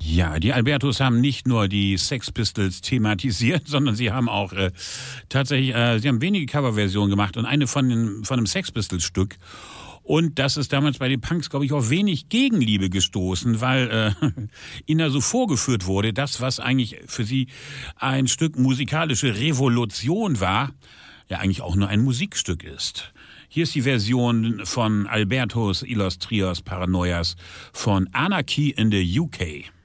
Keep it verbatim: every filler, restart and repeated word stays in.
Ja, die Albertos haben nicht nur die Sex Pistols thematisiert, sondern sie haben auch äh, tatsächlich, äh, sie haben wenige Coverversionen gemacht und eine von, den, von einem Sex Pistols Stück. Und das ist damals bei den Punks, glaube ich, auf wenig Gegenliebe gestoßen, weil äh, ihnen da so vorgeführt wurde, das, was eigentlich für sie ein Stück musikalische Revolution war, ja eigentlich auch nur ein Musikstück ist. Hier ist die Version von Albertos y los Trios Paranoias von Anarchy in the U K.